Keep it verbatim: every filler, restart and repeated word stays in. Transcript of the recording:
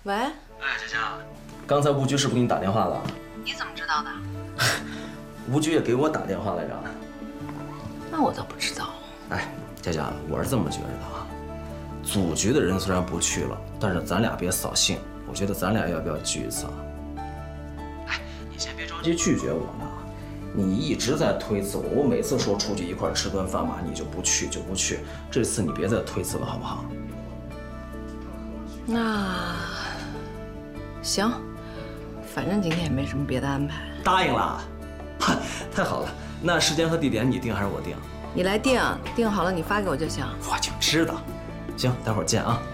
喂， 哎，佳佳，刚才吴局是不是给你打电话了？ 你怎么知道的？ 吴局也给我打电话来着。 那我倒不知道。 哎，佳佳，我是这么觉着的啊，组局的人虽然不去了，但是咱俩别扫兴，我觉得咱俩要不要聚一次啊？哎，你先别着急拒绝我呢，你一直在推辞我，我每次说出去一块吃顿饭嘛，你就不去就不去，这次你别再推辞了，好不好？ 那行，反正今天也没什么别的安排。 答应了，哈，太好了。那时间和地点你定还是我定？ 你来定，定好了你发给我就行。 我就知道。行，待会儿见啊。